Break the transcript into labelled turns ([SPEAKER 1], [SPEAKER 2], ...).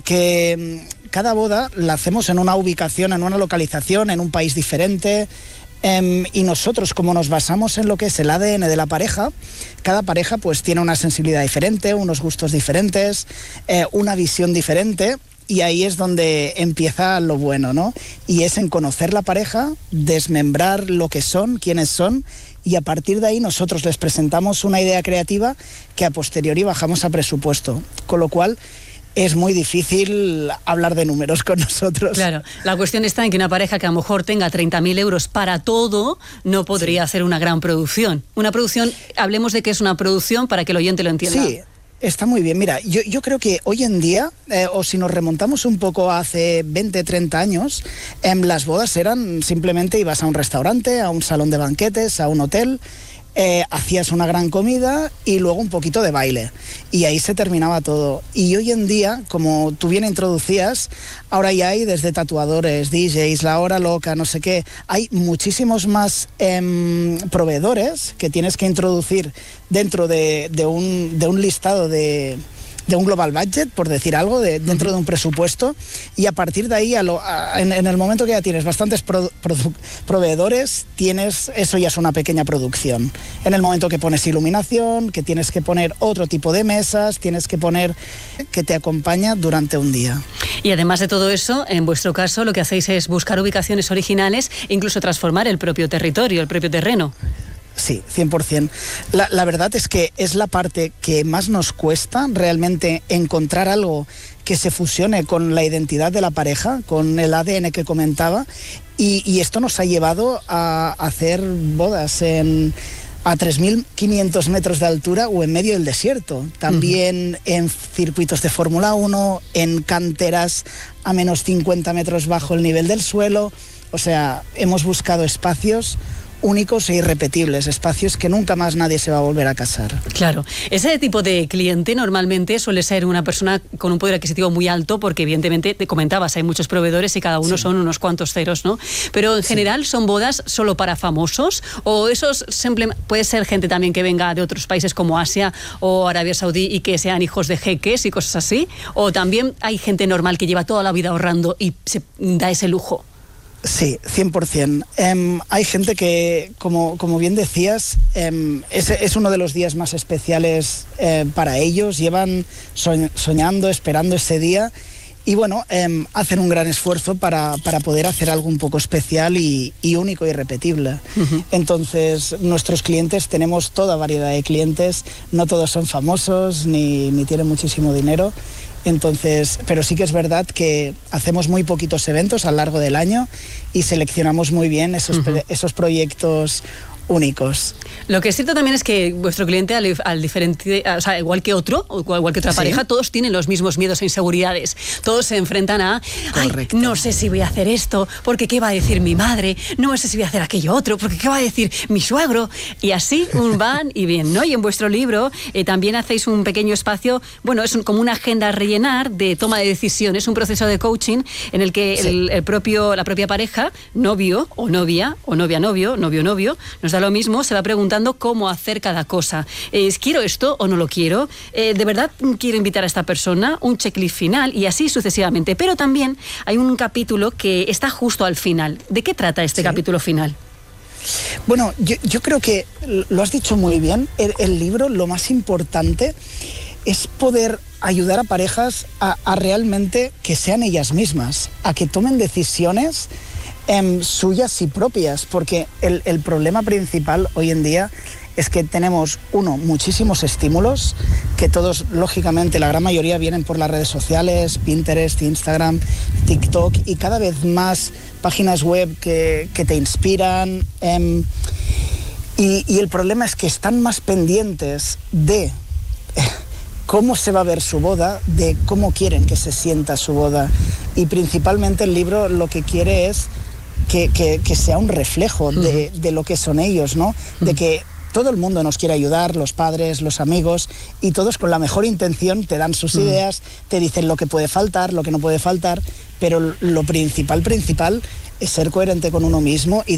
[SPEAKER 1] que cada boda la hacemos en una ubicación, en una localización, en un país diferente. Y nosotros, como nos basamos en lo que es el ADN de la pareja, cada pareja pues tiene una sensibilidad diferente, unos gustos diferentes, una visión diferente, y ahí es donde empieza lo bueno, ¿no? Y es en conocer la pareja, desmembrar lo que son, quiénes son, y a partir de ahí nosotros les presentamos una idea creativa que a posteriori bajamos a presupuesto, con lo cual es muy difícil hablar de números con nosotros.
[SPEAKER 2] Claro, la cuestión está en que una pareja que a lo mejor tenga 30.000 euros para todo no podría hacer una gran producción. Una producción, hablemos de que es una producción para que el oyente lo entienda.
[SPEAKER 1] Sí, está muy bien. Mira, yo creo que hoy en día, o si nos remontamos un poco a hace 20, 30 años, las bodas eran simplemente ibas a un restaurante, a un salón de banquetes, a un hotel, hacías una gran comida y luego un poquito de baile, y ahí se terminaba todo. Y hoy en día, como tú bien introducías, ahora ya hay desde tatuadores, DJs, la hora loca, no sé qué, hay muchísimos más proveedores que tienes que introducir dentro de un listado de un global budget, por decir algo, dentro de un presupuesto, y a partir de ahí, en el momento que ya tienes bastantes proveedores, eso ya es una pequeña producción. En el momento que pones iluminación, que tienes que poner otro tipo de mesas, tienes que poner que te acompaña durante un día.
[SPEAKER 2] Y además de todo eso, en vuestro caso, lo que hacéis es buscar ubicaciones originales e incluso transformar el propio territorio, el propio terreno.
[SPEAKER 1] Sí, 100%. La verdad es que es la parte que más nos cuesta realmente encontrar algo que se fusione con la identidad de la pareja, con el ADN que comentaba, y esto nos ha llevado a hacer bodas a 3.500 metros de altura o en medio del desierto. También en circuitos de Fórmula 1, en canteras a menos 50 metros bajo el nivel del suelo. O sea, hemos buscado espacios únicos e irrepetibles, espacios que nunca más nadie se va a volver a casar.
[SPEAKER 2] Claro, ese tipo de cliente normalmente suele ser una persona con un poder adquisitivo muy alto, porque evidentemente, te comentabas, hay muchos proveedores y cada uno son unos cuantos ceros, ¿no? Pero en general, ¿son bodas solo para famosos? ¿O esos puede ser gente también que venga de otros países como Asia o Arabia Saudí y que sean hijos de jeques y cosas así? ¿O también hay gente normal que lleva toda la vida ahorrando y se da ese lujo?
[SPEAKER 1] Sí, 100%. Hay gente que, como bien decías, es uno de los días más especiales para ellos. Llevan soñando, esperando ese día, y bueno, hacen un gran esfuerzo para poder hacer algo un poco especial y único y irrepetible. Entonces, nuestros clientes, tenemos toda variedad de clientes, no todos son famosos ni tienen muchísimo dinero. Entonces, pero sí que es verdad que hacemos muy poquitos eventos a lo largo del año y seleccionamos muy bien esos proyectos únicos.
[SPEAKER 2] Lo que es cierto también es que vuestro cliente, al diferente, o sea, igual que otro, o igual que otra pareja, todos tienen los mismos miedos e inseguridades. Todos se enfrentan a, no sé si voy a hacer esto, porque qué va a decir mi madre, no sé si voy a hacer aquello otro, porque qué va a decir mi suegro, y así van y bien, ¿no? Y en vuestro libro también hacéis un pequeño espacio, bueno, es como una agenda a rellenar de toma de decisiones, un proceso de coaching en el que la propia pareja, novio o novia, o novia-novio, novio-novio, nos da lo mismo, se va preguntando cómo hacer cada cosa. ¿Quiero esto o no lo quiero? ¿De verdad quiero invitar a esta persona? Un checklist final y así sucesivamente. Pero también hay un capítulo que está justo al final. ¿De qué trata este capítulo final?
[SPEAKER 1] Bueno, yo creo que lo has dicho muy bien. El libro, lo más importante es poder ayudar a parejas a realmente que sean ellas mismas, a que tomen decisiones suyas y propias, porque el problema principal hoy en día es que tenemos, muchísimos estímulos, que todos, lógicamente, la gran mayoría vienen por las redes sociales, Pinterest, Instagram, TikTok, y cada vez más páginas web que te inspiran, y el problema es que están más pendientes de cómo se va a ver su boda, de cómo quieren que se sienta su boda, y principalmente el libro lo que quiere es que sea un reflejo de lo que son ellos, ¿no? De que todo el mundo nos quiere ayudar, los padres, los amigos, y todos con la mejor intención te dan sus ideas, te dicen lo que puede faltar, lo que no puede faltar, pero lo principal es ser coherente con uno mismo y